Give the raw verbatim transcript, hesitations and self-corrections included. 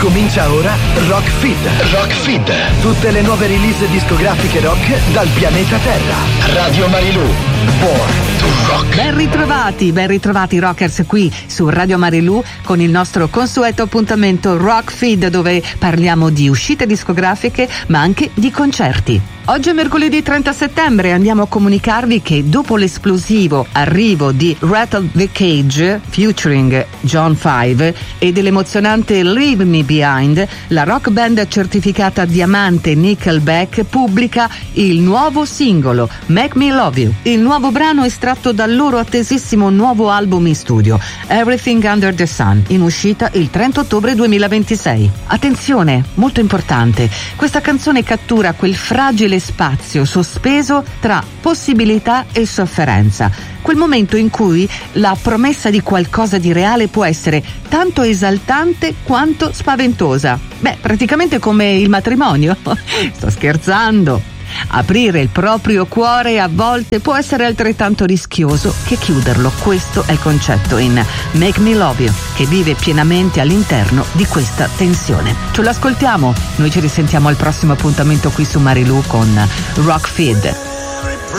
Comincia ora Rock Feed. Rock Feed. Tutte le nuove release discografiche rock dal pianeta Terra. Radio Marilù. Born to Rock. Ben ritrovati, ben ritrovati rockers qui su Radio Marilù con il nostro consueto appuntamento Rock Feed, dove parliamo di uscite discografiche ma anche di concerti. Oggi è mercoledì trenta settembre e andiamo a comunicarvi che dopo l'esplosivo arrivo di Rattle the Cage featuring John Five e dell'emozionante Leave Me Behind, la rock band certificata diamante Nickelback pubblica il nuovo singolo Make Me Love You, il nuovo brano estratto dal loro attesissimo nuovo album in studio Everything Under the Sun, in uscita il trenta ottobre duemilaventisei. Attenzione, molto importante, questa canzone cattura quel fragile spazio sospeso tra possibilità e sofferenza, quel momento in cui la promessa di qualcosa di reale può essere tanto esaltante quanto spaventosa. Beh, praticamente come il matrimonio. Sto scherzando. Aprire il proprio cuore a volte può essere altrettanto rischioso che chiuderlo. Questo è il concetto in Make Me Love You, che vive pienamente all'interno di questa tensione. Ce l'ascoltiamo, noi ci risentiamo al prossimo appuntamento qui su Marilù con Rock Feed.